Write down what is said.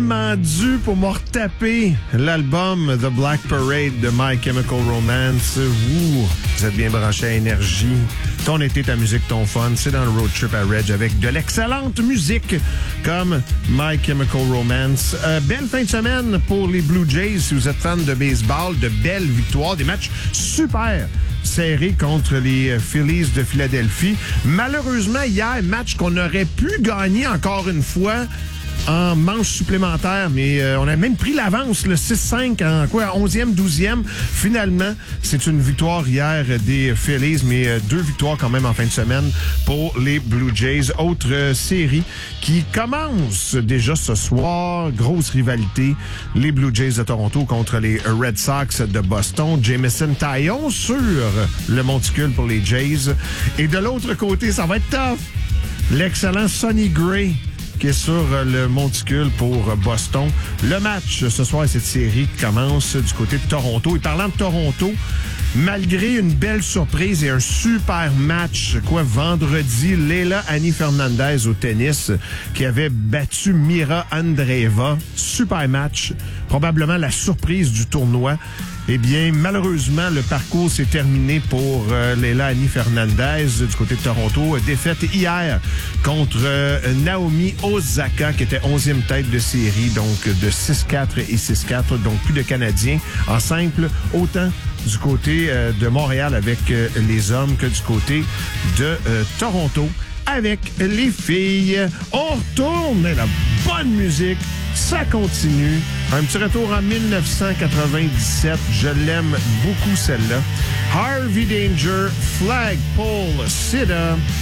tellement dû pour me retaper l'album The Black Parade de My Chemical Romance. Vous êtes bien branchés à Énergie. Ton été, ta musique, ton fun. C'est dans le road trip à Reg avec de l'excellente musique comme My Chemical Romance. Belle fin de semaine pour les Blue Jays. Si vous êtes fan de baseball, de belles victoires, des matchs super serré contre les Phillies de Philadelphie. Malheureusement, hier, match qu'on aurait pu gagner encore une fois en manche supplémentaire, mais on a même pris l'avance, le 6-5 en 11e, 12e. Finalement, c'est une victoire hier des Phillies, mais 2 victoires quand même en fin de semaine pour les Blue Jays. Autre série qui commence déjà ce soir. Grosse rivalité. Les Blue Jays de Toronto contre les Red Sox de Boston. Jameson Taillon sur le monticule pour les Jays. Et de l'autre côté, ça va être tough. L'excellent Sonny Gray qui est sur le monticule pour Boston. Le match ce soir, cette série commence du côté de Toronto. Et parlant de Toronto, malgré une belle surprise et un super match, vendredi, Leila Annie Fernandez au tennis, qui avait battu Mira Andreeva. Super match. Probablement la surprise du tournoi. Eh bien, malheureusement, le parcours s'est terminé pour Leila Annie Fernandez du côté de Toronto. Défaite hier contre Naomi Osaka, qui était 11e tête de série, donc de 6-4 et 6-4, donc plus de Canadiens en simple, autant du côté de Montréal avec les hommes que du côté de Toronto avec les filles. On retourne la bonne musique. Ça continue. Un petit retour en 1997. Je l'aime beaucoup, celle-là. Harvey Danger, Flagpole Sitta.